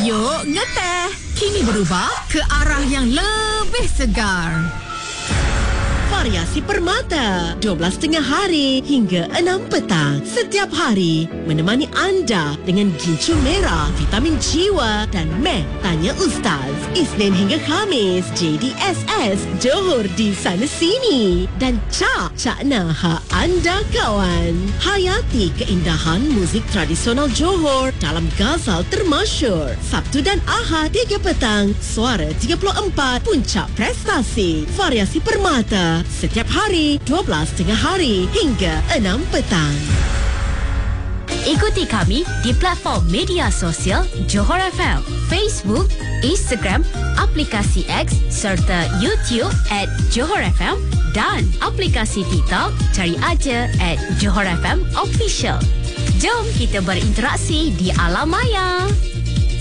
Yuk ngeteh. Kini berubah ke arah yang lebih segar. Variasi Permata 12.30 hari hingga 6 petang setiap hari menemani anda dengan gincu merah, vitamin jiwa dan meh tanya Ustaz. Isnin hingga Khamis JDSS Johor di sana sini dan Cak Nah anda kawan. Hayati keindahan muzik tradisional Johor dalam Ghazal termasyur. Sabtu dan Ahad 3 petang Suara 34 Puncak Prestasi. Variasi Permata setiap hari 12.30 hari hingga 6 petang. Ikuti kami di platform media sosial Johor FM, Facebook, Instagram, aplikasi X serta YouTube @Johor FM dan aplikasi TikTok cari aja @Johor FM Official. Jom kita berinteraksi di alam maya.